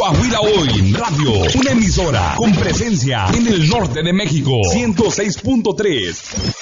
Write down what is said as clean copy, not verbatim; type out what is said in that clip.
Guajira Hoy Radio, una emisora con presencia en el norte de México, 106.3.